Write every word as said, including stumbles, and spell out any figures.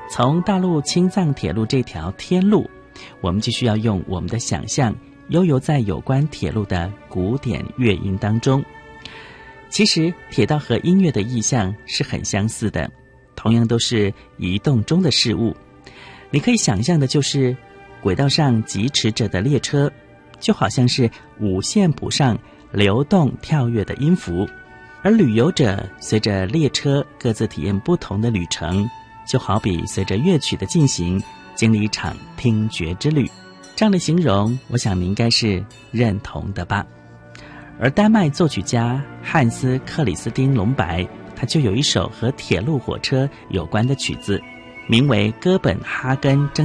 从大陆青藏铁路这条天路，我们就需要用我们的想象悠游在有关铁路的古典乐音当中。其实铁道和音乐的意象是很相似的，同样都是移动中的事物。你可以想象的就是轨道上疾驰着的列车，就好像是五线谱上流动跳跃的音符，而旅游者随着列车各自体验不同的旅程，就好比随着乐曲的进行经历一场听觉之旅。这样的形容我想你应该是认同的吧。而丹麦作曲家汉斯·克里斯汀·隆白，他就有一首和铁路火车有关的曲子，名为《哥本哈根》